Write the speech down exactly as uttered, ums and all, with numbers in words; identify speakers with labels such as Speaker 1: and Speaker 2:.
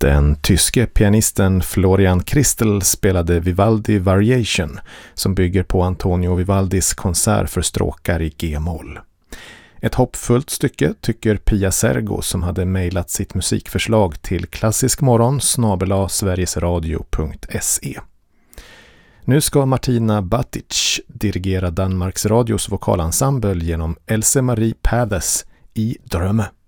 Speaker 1: Den tyske pianisten Florian Christel spelade Vivaldi Variation som bygger på Antonio Vivaldis konsert för stråkar i G-moll. Ett hoppfullt stycke tycker Pia Sergo som hade mejlat sitt musikförslag till klassiskmorgon snabel-a sverigesradio punkt se. Nu ska Martina Batic dirigera Danmarks Radios vokalensemble genom Else Marie Paths i Drömme.